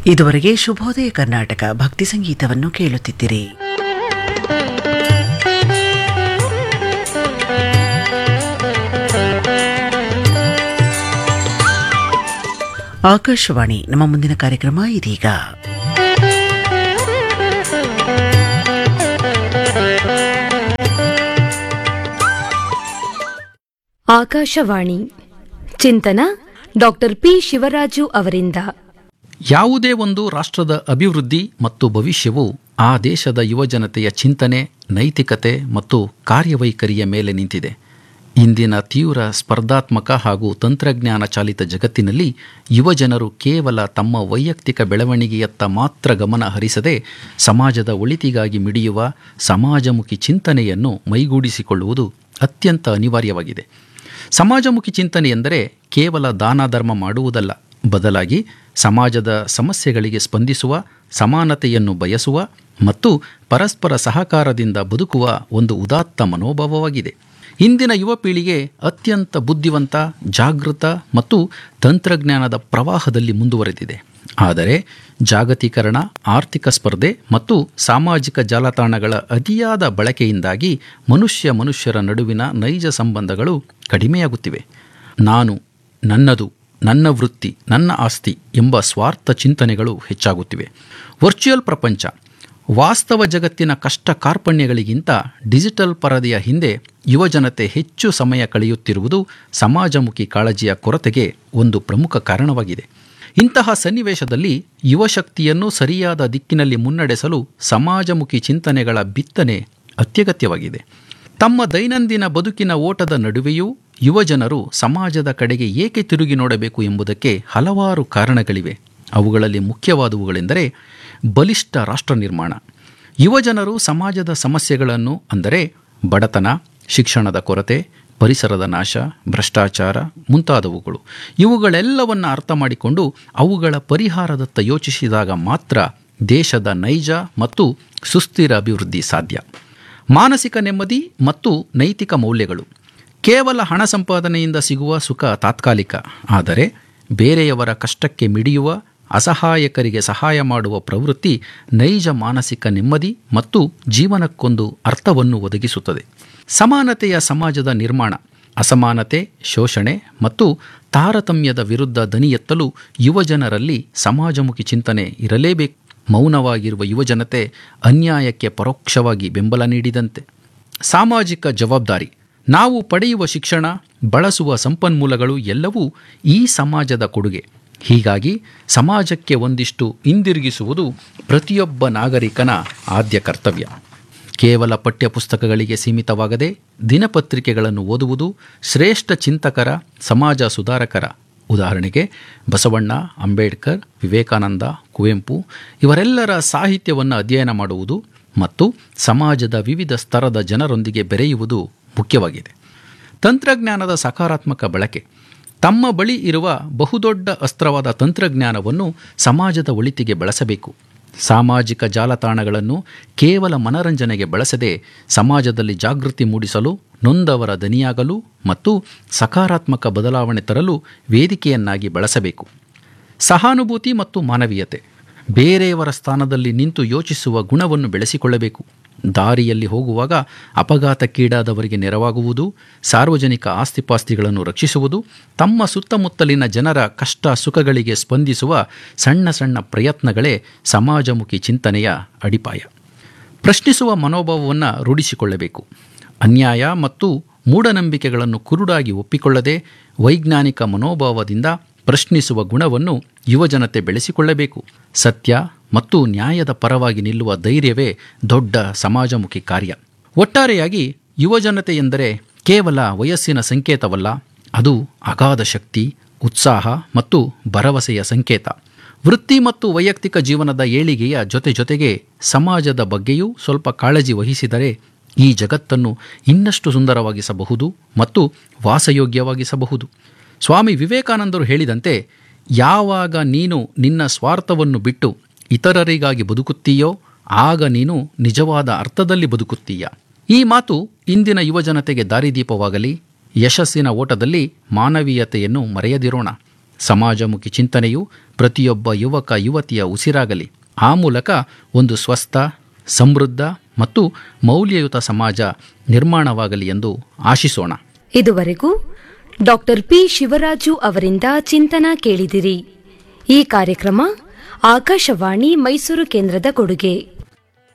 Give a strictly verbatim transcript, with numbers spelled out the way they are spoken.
ಇದುವರೆಗೆ ಶುಭೋದಯ ಕರ್ನಾಟಕ ಭಕ್ತಿ ಸಂಗೀತವನ್ನು ಕೇಳುತ್ತಿದ್ದಿರಿ. ಆಕಾಶವಾಣಿ, ನಮ್ಮ ಮುಂದಿನ ಕಾರ್ಯಕ್ರಮ ಇದೀಗ. ಆಕಾಶವಾಣಿ ಚಿಂತನ ಡಾಕ್ಟರ್ ಪಿ ಶಿವರಾಜು ಅವರಿಂದ. ಯಾವುದೇ ಒಂದು ರಾಷ್ಟ್ರದ ಅಭಿವೃದ್ಧಿ ಮತ್ತು ಭವಿಷ್ಯವು ಆ ದೇಶದ ಯುವಜನತೆಯ ಚಿಂತನೆ, ನೈತಿಕತೆ ಮತ್ತು ಕಾರ್ಯವೈಖರಿಯ ಮೇಲೆ ನಿಂತಿದೆ. ಇಂದಿನ ತೀವ್ರ ಸ್ಪರ್ಧಾತ್ಮಕ ಹಾಗೂ ತಂತ್ರಜ್ಞಾನ ಚಾಲಿತ ಜಗತ್ತಿನಲ್ಲಿ ಯುವಜನರು ಕೇವಲ ತಮ್ಮ ವೈಯಕ್ತಿಕ ಬೆಳವಣಿಗೆಯತ್ತ ಮಾತ್ರ ಗಮನ ಹರಿಸದೆ ಸಮಾಜದ ಒಳಿತಿಗಾಗಿ ಮಿಡಿಯುವ ಸಮಾಜಮುಖಿ ಚಿಂತನೆಯನ್ನು ಮೈಗೂಡಿಸಿಕೊಳ್ಳುವುದು ಅತ್ಯಂತ ಅನಿವಾರ್ಯವಾಗಿದೆ. ಸಮಾಜಮುಖಿ ಚಿಂತನೆ ಎಂದರೆ ಕೇವಲ ದಾನ ಧರ್ಮ ಮಾಡುವುದಲ್ಲ, ಬದಲಾಗಿ ಸಮಾಜದ ಸಮಸ್ಯೆಗಳಿಗೆ ಸ್ಪಂದಿಸುವ, ಸಮಾನತೆಯನ್ನು ಬಯಸುವ ಮತ್ತು ಪರಸ್ಪರ ಸಹಕಾರದಿಂದ ಬದುಕುವ ಒಂದು ಉದಾತ್ತ ಮನೋಭಾವವಾಗಿದೆ. ಇಂದಿನ ಯುವ ಪೀಳಿಗೆ ಅತ್ಯಂತ ಬುದ್ಧಿವಂತ, ಜಾಗೃತ ಮತ್ತು ತಂತ್ರಜ್ಞಾನದ ಪ್ರವಾಹದಲ್ಲಿ ಮುಂದುವರೆದಿದೆ. ಆದರೆ ಜಾಗತೀಕರಣ, ಆರ್ಥಿಕ ಸ್ಪರ್ಧೆ ಮತ್ತು ಸಾಮಾಜಿಕ ಜಾಲತಾಣಗಳ ಅತಿಯಾದ ಬಳಕೆಯಿಂದಾಗಿ ಮನುಷ್ಯ ಮನುಷ್ಯರ ನಡುವಿನ ನೈಜ ಸಂಬಂಧಗಳು ಕಡಿಮೆಯಾಗುತ್ತಿವೆ. ನಾನು, ನನ್ನದು, ನನ್ನ ವೃತ್ತಿ, ನನ್ನ ಆಸ್ತಿ ಎಂಬ ಸ್ವಾರ್ಥ ಚಿಂತನೆಗಳು ಹೆಚ್ಚಾಗುತ್ತಿವೆ. ವರ್ಚುವಲ್ ಪ್ರಪಂಚ, ವಾಸ್ತವ ಜಗತ್ತಿನ ಕಷ್ಟ ಕಾರ್ಪಣ್ಯಗಳಿಗಿಂತ ಡಿಜಿಟಲ್ ಪರದೆಯ ಹಿಂದೆ ಯುವಜನತೆ ಹೆಚ್ಚು ಸಮಯ ಕಳೆಯುತ್ತಿರುವುದು ಸಮಾಜಮುಖಿ ಕಾಳಜಿಯ ಕೊರತೆಗೆ ಒಂದು ಪ್ರಮುಖ ಕಾರಣವಾಗಿದೆ. ಇಂತಹ ಸನ್ನಿವೇಶದಲ್ಲಿ ಯುವಶಕ್ತಿಯನ್ನು ಸರಿಯಾದ ದಿಕ್ಕಿನಲ್ಲಿ ಮುನ್ನಡೆಸಲು ಸಮಾಜಮುಖಿ ಚಿಂತನೆಗಳ ಬಿತ್ತನೆ ಅತ್ಯಗತ್ಯವಾಗಿದೆ. ತಮ್ಮ ದೈನಂದಿನ ಬದುಕಿನ ಓಟದ ನಡುವೆಯೂ ಯುವಜನರು ಸಮಾಜದ ಕಡೆಗೆ ಏಕೆ ತಿರುಗಿ ನೋಡಬೇಕು ಎಂಬುದಕ್ಕೆ ಹಲವಾರು ಕಾರಣಗಳಿವೆ. ಅವುಗಳಲ್ಲಿ ಮುಖ್ಯವಾದವುಗಳೆಂದರೆ ಬಲಿಷ್ಠ ರಾಷ್ಟ್ರ ನಿರ್ಮಾಣ. ಯುವಜನರು ಸಮಾಜದ ಸಮಸ್ಯೆಗಳನ್ನು, ಅಂದರೆ ಬಡತನ, ಶಿಕ್ಷಣದ ಕೊರತೆ, ಪರಿಸರದ ನಾಶ, ಭ್ರಷ್ಟಾಚಾರ ಮುಂತಾದವುಗಳು, ಇವುಗಳೆಲ್ಲವನ್ನು ಅರ್ಥ ಮಾಡಿಕೊಂಡು ಅವುಗಳ ಪರಿಹಾರದತ್ತ ಯೋಚಿಸಿದಾಗ ಮಾತ್ರ ದೇಶದ ನೈಜ ಮತ್ತು ಸುಸ್ಥಿರ ಅಭಿವೃದ್ಧಿ ಸಾಧ್ಯ. ಮಾನಸಿಕ ನೆಮ್ಮದಿ ಮತ್ತು ನೈತಿಕ ಮೌಲ್ಯಗಳು. ಕೇವಲ ಹಣ ಸಂಪಾದನೆಯಿಂದ ಸಿಗುವ ಸುಖ ತಾತ್ಕಾಲಿಕ, ಆದರೆ ಬೇರೆಯವರ ಕಷ್ಟಕ್ಕೆ ಮಿಡಿಯುವ, ಅಸಹಾಯಕರಿಗೆ ಸಹಾಯ ಮಾಡುವ ಪ್ರವೃತ್ತಿ ನೈಜ ಮಾನಸಿಕ ನೆಮ್ಮದಿ ಮತ್ತು ಜೀವನಕ್ಕೊಂದು ಅರ್ಥವನ್ನು ಒದಗಿಸುತ್ತದೆ. ಸಮಾನತೆಯ ಸಮಾಜದ ನಿರ್ಮಾಣ. ಅಸಮಾನತೆ, ಶೋಷಣೆ ಮತ್ತು ತಾರತಮ್ಯದ ವಿರುದ್ಧ ದನಿ ಎತ್ತಲು ಯುವಜನರಲ್ಲಿ ಸಮಾಜಮುಖಿ ಚಿಂತನೆ ಇರಲೇಬೇಕು. ಮೌನವಾಗಿರುವ ಯುವಜನತೆ ಅನ್ಯಾಯಕ್ಕೆ ಪರೋಕ್ಷವಾಗಿ ಬೆಂಬಲ ನೀಡಿದಂತೆ. ಸಾಮಾಜಿಕ ಜವಾಬ್ದಾರಿ. ನಾವು ಪಡೆಯುವ ಶಿಕ್ಷಣ, ಬಳಸುವ ಸಂಪನ್ಮೂಲಗಳು ಎಲ್ಲವೂ ಈ ಸಮಾಜದ ಕೊಡುಗೆ. ಹೀಗಾಗಿ ಸಮಾಜಕ್ಕೆ ಒಂದಿಷ್ಟು ಹಿಂದಿರುಗಿಸುವುದು ಪ್ರತಿಯೊಬ್ಬ ನಾಗರಿಕನ ಆದ್ಯ ಕರ್ತವ್ಯ. ಕೇವಲ ಪಠ್ಯಪುಸ್ತಕಗಳಿಗೆ ಸೀಮಿತವಾಗದೆ ದಿನಪತ್ರಿಕೆಗಳನ್ನು ಓದುವುದು, ಶ್ರೇಷ್ಠ ಚಿಂತಕರ, ಸಮಾಜ ಸುಧಾರಕರ, ಉದಾಹರಣೆಗೆ ಬಸವಣ್ಣ, ಅಂಬೇಡ್ಕರ್, ವಿವೇಕಾನಂದ, ಕುವೆಂಪು ಇವರೆಲ್ಲರ ಸಾಹಿತ್ಯವನ್ನು ಅಧ್ಯಯನ ಮಾಡುವುದು ಮತ್ತು ಸಮಾಜದ ವಿವಿಧ ಸ್ತರದ ಜನರೊಂದಿಗೆ ಬೆರೆಯುವುದು ಮುಖ್ಯವಾಗಿದೆ. ತಂತ್ರಜ್ಞಾನದ ಸಕಾರಾತ್ಮಕ ಬಳಕೆ. ತಮ್ಮ ಬಳಿ ಇರುವ ಬಹುದೊಡ್ಡ ಅಸ್ತ್ರವಾದ ತಂತ್ರಜ್ಞಾನವನ್ನು ಸಮಾಜದ ಒಳಿತಿಗೆ ಬಳಸಬೇಕು. ಸಾಮಾಜಿಕ ಜಾಲತಾಣಗಳನ್ನು ಕೇವಲ ಮನರಂಜನೆಗೆ ಬಳಸದೆ ಸಮಾಜದಲ್ಲಿ ಜಾಗೃತಿ ಮೂಡಿಸಲು, ನೊಂದವರ ದನಿಯಾಗಲು ಮತ್ತು ಸಕಾರಾತ್ಮಕ ಬದಲಾವಣೆ ತರಲು ವೇದಿಕೆಯನ್ನಾಗಿ ಬಳಸಬೇಕು. ಸಹಾನುಭೂತಿ ಮತ್ತು ಮಾನವೀಯತೆ. ಬೇರೆಯವರ ಸ್ಥಾನದಲ್ಲಿ ನಿಂತು ಯೋಚಿಸುವ ಗುಣವನ್ನು ಬೆಳೆಸಿಕೊಳ್ಳಬೇಕು. ದಾರಿಯಲ್ಲಿ ಹೋಗುವಾಗ ಅಪಘಾತಕ್ಕೀಡಾದವರಿಗೆ ನೆರವಾಗುವುದು, ಸಾರ್ವಜನಿಕ ಆಸ್ತಿಪಾಸ್ತಿಗಳನ್ನು ರಕ್ಷಿಸುವುದು, ತಮ್ಮ ಸುತ್ತಮುತ್ತಲಿನ ಜನರ ಕಷ್ಟ ಸುಖಗಳಿಗೆ ಸ್ಪಂದಿಸುವ ಸಣ್ಣ ಸಣ್ಣ ಪ್ರಯತ್ನಗಳೇ ಸಮಾಜಮುಖಿ ಚಿಂತನೆಯ ಅಡಿಪಾಯ. ಪ್ರಶ್ನಿಸುವ ಮನೋಭಾವವನ್ನು ರೂಢಿಸಿಕೊಳ್ಳಬೇಕು. ಅನ್ಯಾಯ ಮತ್ತು ಮೂಢನಂಬಿಕೆಗಳನ್ನು ಕುರುಡಾಗಿ ಒಪ್ಪಿಕೊಳ್ಳದೆ ವೈಜ್ಞಾನಿಕ ಮನೋಭಾವದಿಂದ ಪ್ರಶ್ನಿಸುವ ಗುಣವನ್ನು ಯುವಜನತೆ ಬೆಳೆಸಿಕೊಳ್ಳಬೇಕು. ಸತ್ಯ ಮತ್ತು ನ್ಯಾಯದ ಪರವಾಗಿ ನಿಲ್ಲುವ ಧೈರ್ಯವೇ ದೊಡ್ಡ ಸಮಾಜಮುಖಿ ಕಾರ್ಯ. ಒಟ್ಟಾರೆಯಾಗಿ ಯುವಜನತೆ ಎಂದರೆ ಕೇವಲ ವಯಸ್ಸಿನ ಸಂಕೇತವಲ್ಲ, ಅದು ಅಗಾಧ ಶಕ್ತಿ, ಉತ್ಸಾಹ ಮತ್ತು ಭರವಸೆಯ ಸಂಕೇತ. ವೃತ್ತಿ ಮತ್ತು ವೈಯಕ್ತಿಕ ಜೀವನದ ಏಳಿಗೆಯ ಜೊತೆ ಜೊತೆಗೆ ಸಮಾಜದ ಬಗ್ಗೆಯೂ ಸ್ವಲ್ಪ ಕಾಳಜಿ ವಹಿಸಿದರೆ ಈ ಜಗತ್ತನ್ನು ಇನ್ನಷ್ಟು ಸುಂದರವಾಗಿಸಬಹುದು ಮತ್ತು ವಾಸಯೋಗ್ಯವಾಗಿಸಬಹುದು. ಸ್ವಾಮಿ ವಿವೇಕಾನಂದರು ಹೇಳಿದಂತೆ, ಯಾವಾಗ ನೀನು ನಿನ್ನ ಸ್ವಾರ್ಥವನ್ನು ಬಿಟ್ಟು ಇತರರಿಗಾಗಿ ಬದುಕುತ್ತೀಯೋ ಆಗ ನೀನು ನಿಜವಾದ ಅರ್ಥದಲ್ಲಿ ಬದುಕುತ್ತೀಯ. ಈ ಮಾತು ಇಂದಿನ ಯುವಜನತೆಗೆ ದಾರಿದೀಪವಾಗಲಿ. ಯಶಸ್ಸಿನ ಓಟದಲ್ಲಿ ಮಾನವೀಯತೆಯನ್ನು ಮರೆಯದಿರೋಣ. ಸಮಾಜಮುಖಿ ಚಿಂತನೆಯು ಪ್ರತಿಯೊಬ್ಬ ಯುವಕ ಯುವತಿಯ ಉಸಿರಾಗಲಿ. ಆ ಮೂಲಕ ಒಂದು ಸ್ವಸ್ಥ, ಸಮೃದ್ಧ ಮತ್ತು ಮೌಲ್ಯಯುತ ಸಮಾಜ ನಿರ್ಮಾಣವಾಗಲಿ ಎಂದು ಆಶಿಸೋಣ. ಇದುವರೆಗೂ ಡಾಕ್ಟರ್ ಪಿ ಶಿವರಾಜು ಅವರಿಂದ ಚಿಂತನ ಕೇಳಿದಿರಿ. ಈ ಕಾರ್ಯಕ್ರಮ ಆಕಾಶವಾಣಿ ಮೈಸೂರು ಕೇಂದ್ರದ ಕೊಡುಗೆ.